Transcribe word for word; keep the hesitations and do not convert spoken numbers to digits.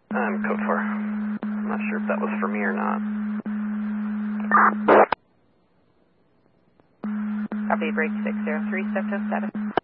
I'm code four. I'm not sure if that was for me or not. Copy, break six zero three, step to status.